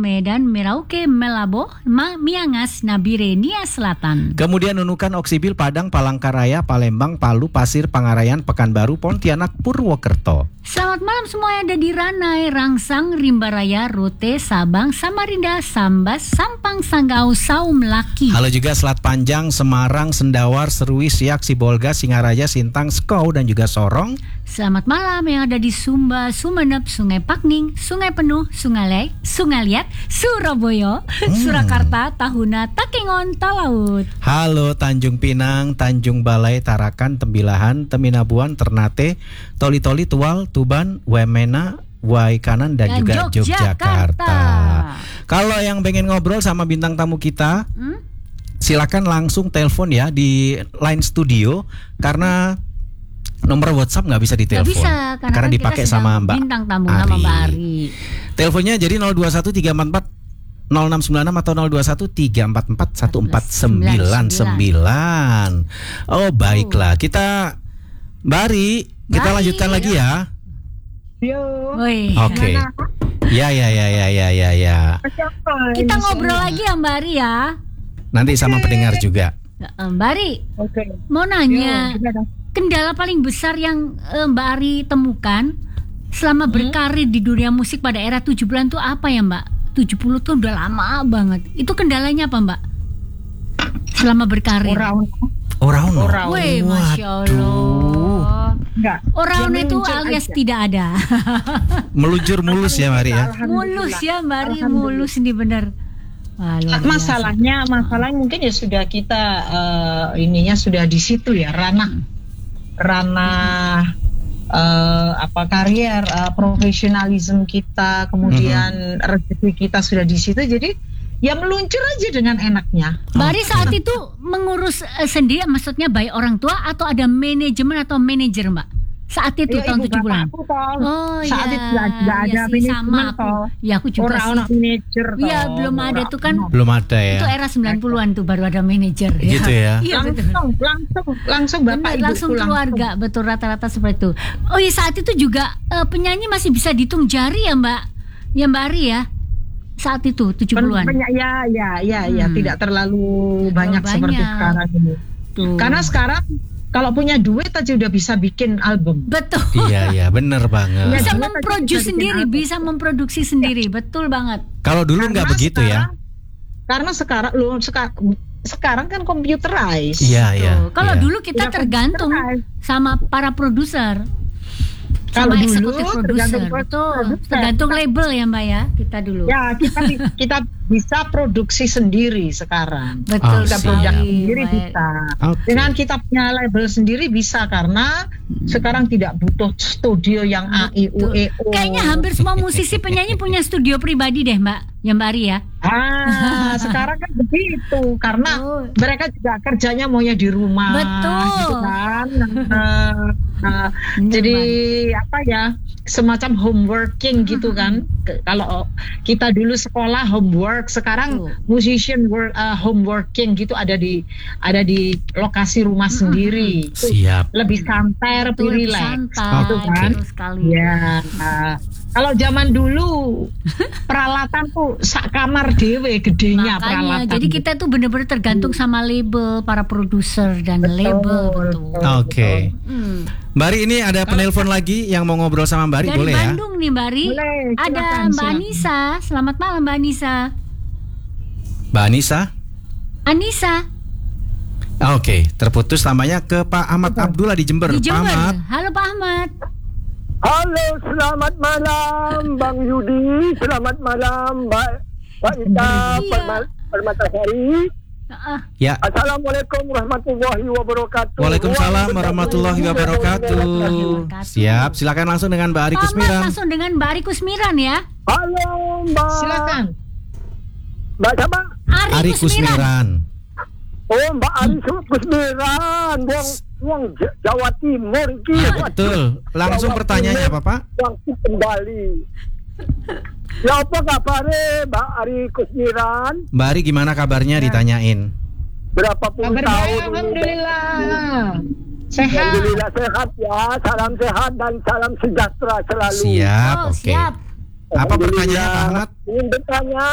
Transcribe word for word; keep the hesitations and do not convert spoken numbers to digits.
Medan, Merauke, Melabo, Ma- Miangas, Nabire, Nia Selatan. Kemudian Nunukan, Oksibil, Padang, Palangkaraya, Palembang, Palu, Pasir, Pangarayan, Pekanbaru, Pontianak, Purwokerto. Selamat malam semua yang ada di Ranai, Rangsang, Rimbaraya, Rote, Sabang, Samarinda, Sambas, Sampang, Sanggau, Saum, Laki. Halo juga Selat Panjang, Semarang, Sendawar, Serui, Siak, Sibolga, Singaraja, Sintang, Skou, dan juga Sorong. Selamat malam yang ada di Sumba, Sumeneb, Sungai Pakning, Sungai Penuh, Sungai Lek, Sungai Liat, Surabaya, hmm. Surakarta, Tahuna, Takengon, Talaut. Halo Tanjung Pinang, Tanjung Balai, Tarakan, Tembilahan, Teminabuan, Ternate, Toli-Toli, Tual, Tuban, Wemena, Waikanan, dan, dan juga Yogyakarta. Yogyakarta. Kalau yang pengen ngobrol sama bintang tamu kita, hmm? silakan langsung telepon ya di line studio, karena nomor WhatsApp nggak bisa ditelepon. Nggak bisa, karena, karena kan dipakai sama Mbak bintang tamu Ari. Nama Mbak Ari. Teleponnya jadi nol dua satu tiga empat empat nol enam sembilan enam atau nol dua satu tiga empat empat satu empat sembilan sembilan. Oh baiklah, kita Mbak Ari, kita Bari. lanjutkan lagi ya. Yo. Oke. Okay. Ya ya ya ya ya ya ya. Kita ngobrol lagi ya Mbak Ari ya. Nanti sama okay. pendengar juga. Mbak Ari, okay. mau nanya, Yo, kendala paling besar yang uh, Mbak Ari temukan selama hmm? berkarir di dunia musik pada era tujuh puluhan itu apa ya Mbak? tujuh puluh tuh udah lama banget. Itu kendalanya apa Mbak? Selama berkarir. Oraun. Oraun. Wih, Masya Allah. Enggak. Oraun itu alias aja. Tidak ada. Meluncur mulus ya Mari ya. Mulus ya Mari, mulus ini benar. Wah, masalahnya, masalahnya mungkin ya sudah kita uh, ininya sudah di situ ya, ranah ranah uh, apa karier, uh, profesionalisme kita, kemudian mm-hmm. rezeki kita sudah di situ, jadi ya meluncur aja dengan enaknya. Bari saat itu mengurus uh, sendiri, maksudnya baik orang tua atau ada manajemen atau manajer Mbak? Saat itu ya, tahun tujuh puluhan. Oh saat iya. itu tidak ada ya, manajemen toh. Ya aku juga orang manajer toh. Iya belum ada tuh kan. Belum ada ya. Itu era sembilan puluhan tuh baru ada manajer. Gitu ya. Iya langsung, langsung langsung bapak ibu langsung keluarga langsung. Betul rata-rata seperti itu. Oh iya saat itu juga uh, penyanyi masih bisa dihitung jari ya Mbak. Ya Mbak Ari ya. Saat itu tujuh puluhan. Pen- ya ya ya hmm. ya tidak terlalu banyak, banyak seperti sekarang ini. Tuh. Karena sekarang kalau punya duit aja udah bisa bikin album. Betul. Iya iya bener banget. Bisa memproduksi sendiri, album. bisa memproduksi sendiri, ya. Betul banget. Kalau dulu nggak begitu sekarang, ya. Karena sekarang lu sekarang sekarang kan computerized. Iya iya. Kalau ya. dulu kita ya, tergantung sama para produser. Kalau sama dulu tergantung betul, tergantung label ya Mbak ya kita dulu. Ya kita kita bisa produksi sendiri sekarang. Betul. Oh, kita produksi sendiri Baik. bisa. Okay. Dengan kita punya label sendiri bisa karena hmm. sekarang tidak butuh studio yang A I U E O. Kayaknya hampir semua musisi penyanyi punya studio pribadi deh Mbak, ya Mbak Ari ya. Ah sekarang kan begitu karena oh. mereka juga kerjanya maunya di rumah. Betul. Gitu kan. Uh, uh, jadi apa ya semacam homeworking gitu kan. Kalau kita dulu sekolah homework, sekarang uh. musician work uh, homeworking gitu ada di ada di lokasi rumah uh. sendiri. Siap. Lebih santai, lebih rileks gitu kan. Sekali. Ya. Uh, kalau zaman dulu peralatan tuh sak kamar dewe gedenya. Makanya, peralatan. Jadi kita tuh benar-benar tergantung sama label, para produser dan betul, label betul. Oke. Okay. Hmm. Mbak Ari ini ada penelpon lagi yang mau ngobrol sama Mbak Ari, dari boleh ya? Dari Bandung nih Mbak Ari. Boleh, ada silakan, Mbak silakan. Anissa. Selamat malam Mbak Anissa. Mbak Anissa? Anissa. Oke, okay. terputus namanya ke Pak Ahmad Betul. Abdullah di Jember. Di Jember. Pak Ahmad. Halo Pak Ahmad. Halo, selamat malam Bang Yudi, selamat malam Mbak Mbak Ita iya. Permatasari. Uh. Ya. Assalamualaikum warahmatullahi wabarakatuh. Waalaikumsalam warahmatullahi wabarakatuh. Siap, silakan langsung dengan Mbak Ari Kusmiran. Langsung dengan Mbak Ari Kusmiran ya. Halo Mbak. Silakan. Mbak siapa? Ari, Ari Kusmiran. Kusmiran. Oh Mbak Ari Kusmiran, wong wong Jawa Timur iki. Ah, betul. Langsung Jawa pertanyaannya apa Pak? Langsung kembali. Ya apa kabarnya Mbak Ari Kusmiran? Mbak Ari gimana kabarnya ya. Ditanyain? Berapa puluh Kabar tahun? Alhamdulillah. Sehat. Alhamdulillah sehat ya. Salam sehat dan salam sejahtera selalu. Siap, oh, oke. Okay. Siap. Apa pertanyaannya Pak Ahmad? Ingin bertanya